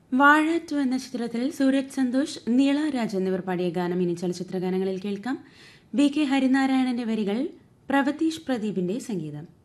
വാഴ 2 എന്ന ചിത്രത്തിൽ സൂരജ് സന്തോഷ്, നീള രാജ് എന്നിവർ പാടിയ ഗാനം ഇനി ചലച്ചിത്ര ഗാനങ്ങളിൽ കേൾക്കാം. BK ഹരിനാരായണന്റെ വരികൾ, പ്രവതീഷ് പ്രദീപിന്റെ സംഗീതം.